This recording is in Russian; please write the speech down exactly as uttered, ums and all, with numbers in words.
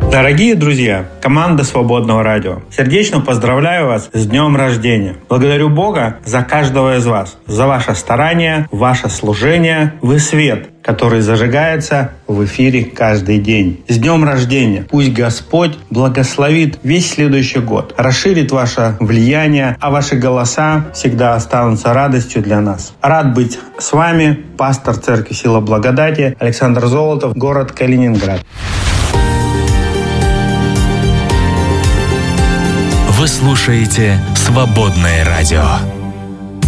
Дорогие друзья, команда Свободного радио, сердечно поздравляю вас с днем рождения. Благодарю Бога за каждого из вас, за ваше старание, ваше служение. Вы свет, который зажигается в эфире каждый день. С днем рождения! Пусть Господь благословит весь следующий год, расширит ваше влияние, а ваши голоса всегда останутся радостью для нас. Рад быть с вами, пастор Церкви Сила Благодати Александр Золотов, город Калининград. Вы слушаете «Свободное радио».